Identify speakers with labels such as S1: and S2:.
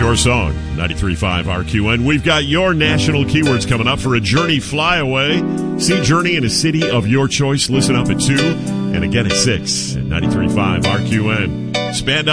S1: your song, 93.5 RQN. We've got your national keywords coming up for a Journey Flyaway. See Journey in a city of your choice. Listen up at 2 and again at 6 at 93.5 RQN. Spandau